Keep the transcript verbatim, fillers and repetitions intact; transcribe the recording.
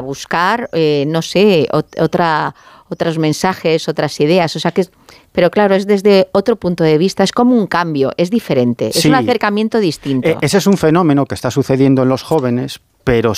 buscar, eh, no sé, ot- otra, otros mensajes, otras ideas. O sea que, pero claro, es desde otro punto de vista, es como un cambio, es diferente, es Sí. un acercamiento distinto. Eh, ese es un fenómeno que está sucediendo en los jóvenes, pero